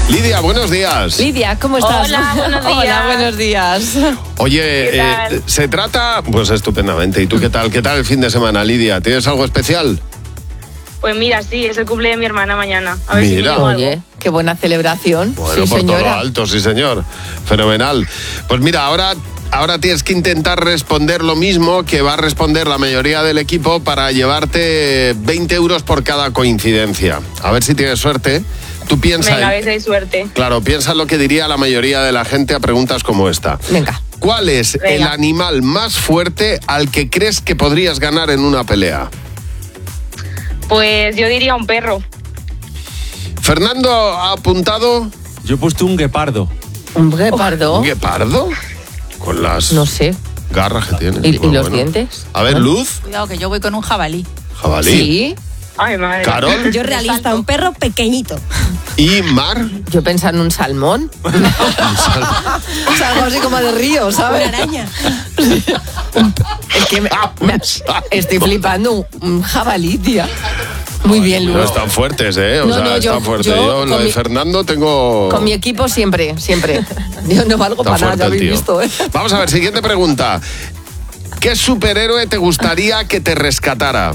Lidia, buenos días. Lidia, ¿cómo estás? Hola, buenos días. Hola, buenos días. Oye, ¿Qué tal? se trata... Pues estupendamente. ¿Y tú qué tal? ¿Qué tal el fin de semana, Lidia? ¿Tienes algo especial? Pues mira, sí, es el cumple de mi hermana mañana. A ver si me Mira. llevo algo. Oye, qué buena celebración. Bueno, sí, por todo lo señora. alto, sí, señor. Fenomenal. Pues mira, ahora tienes que intentar responder lo mismo que va a responder la mayoría del equipo para llevarte 20 euros por cada coincidencia. A ver si tienes suerte. Tú piensa... Venga, a ver si hay suerte. Claro, piensa lo que diría la mayoría de la gente a preguntas como esta. Venga. ¿Cuál es Venga. el animal más fuerte al que crees que podrías ganar en una pelea? Pues yo diría un perro. Fernando ha apuntado... Yo he puesto un guepardo. Un guepardo. ¿Un guepardo? Con las No sé. garras que tiene. ¿Y los dientes? A ver, Luz, Cuidado, que yo voy con un jabalí. jabalí. Sí. Ay, madre. Carol Yo realista, un perro pequeñito. y Mar. Yo pensaba en un salmón. O sea, algo así como de río, Una ¿sabes? araña. Es que estoy flipando. Un jabalí, tía. Muy bien, No Luz. están fuertes, ¿eh? O No, sea, no, están fuertes. Yo lo con de mi- Fernando tengo... Con mi equipo siempre, siempre. Yo no valgo Está para nada, fuerte ya el habéis tío. visto, ¿eh? Vamos a ver, siguiente pregunta. ¿Qué superhéroe te gustaría que te rescatara?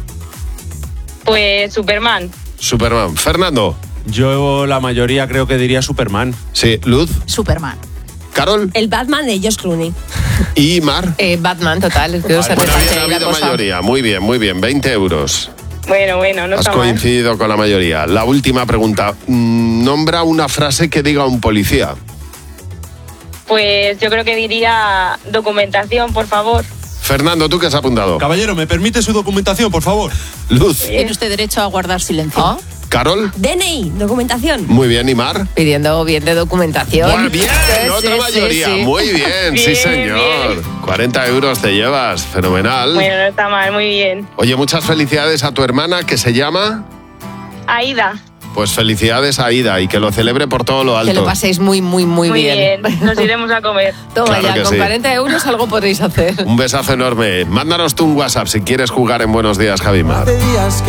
Pues Superman. Superman. Fernando. Yo la mayoría creo que diría Superman. Sí, Luz. Superman. Carol El Batman de Josh Clooney. y Mar. Batman, total. Creo que se Bueno, reparte bien, ha ahí la habido cosa. mayoría. Muy bien. 20 euros. Bueno, no Has está mal. coincidido con la mayoría. La última pregunta. Nombra una frase que diga un policía. Pues yo creo que diría documentación, por favor. Fernando, ¿tú qué has apuntado? Caballero, ¿me permite su documentación, por favor? Luz. Tiene usted derecho a guardar silencio. ¿Ah? Carol. DNI, documentación. Muy bien, ¿y Mar? Pidiendo bien de documentación. Muy bien, Sí, otra sí, mayoría. sí. Muy bien, sí Bien, señor. bien. 40 euros te llevas, fenomenal. Bueno, no está mal, muy bien. Oye, muchas felicidades a tu hermana que se llama... Aida. Pues felicidades a Ida y que lo celebre por todo lo alto. Que lo paséis muy Muy bien. Nos iremos a comer. Toma Claro ya, que con sí. 40 euros algo podréis hacer. Un besazo enorme. Mándanos tú un WhatsApp si quieres jugar en Buenos Días, Javimar.